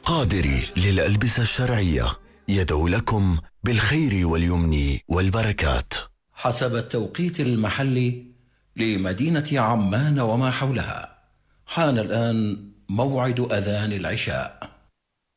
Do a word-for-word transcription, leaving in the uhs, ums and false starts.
قادري للألبسة الشرعية يدعو لكم بالخير واليمن والبركات. حسب التوقيت المحلي لمدينة عمان وما حولها، حان الآن موعد أذان العشاء.